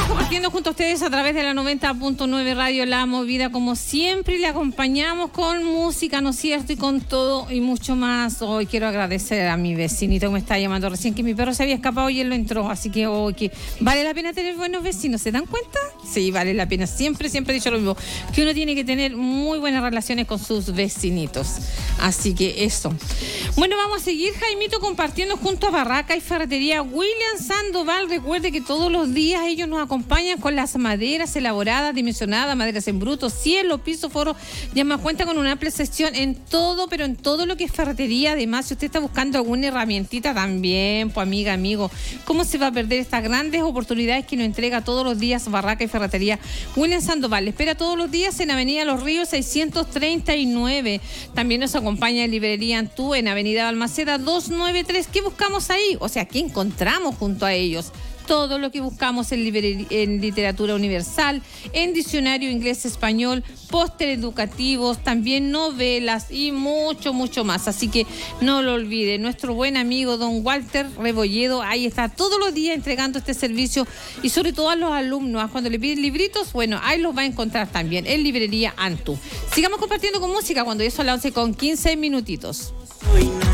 compartiendo junto a ustedes a través de la 90.9 Radio La Movida, como siempre, y le acompañamos con música, ¿no es cierto? Y con todo y mucho más. Hoy quiero agradecer a mi vecinito que me está llamando recién, que mi perro se había escapado y él lo entró, así que hoy que vale la pena tener buenos vecinos, ¿se dan cuenta? Sí, vale la pena. Siempre he dicho lo mismo, que uno tiene que tener muy buenas relaciones con sus vecinitos. Así que eso. Bueno, vamos a seguir, Jaimito, compartiendo junto a Barraca y Ferretería William Sandoval. Recuerde que todos los días ellos nos acompañan con las maderas elaboradas, dimensionadas, maderas en bruto, cielo, piso, foro. Ya más cuenta con una amplia sección en todo, pero en todo lo que es ferretería. Además, si usted está buscando alguna herramientita también, pues amiga, amigo, ¿cómo se va a perder estas grandes oportunidades que nos entrega todos los días Barraca y Ferretería William Sandoval? Le espera todos los días en Avenida Los Ríos 639. También nos acompaña en Librería Antú en Avenida Balmaceda 293. ¿Qué buscamos ahí? O sea, ¿qué encontramos junto a ellos? Todo lo que buscamos en literatura universal, en diccionario inglés-español, póster educativos, también novelas y mucho, mucho más. Así que no lo olvide, nuestro buen amigo don Walter Rebolledo, ahí está todos los días entregando este servicio y sobre todo a los alumnos, cuando le piden libritos, bueno, ahí los va a encontrar también en Librería Antú. Sigamos compartiendo con música cuando ya son las 11:15 minutitos.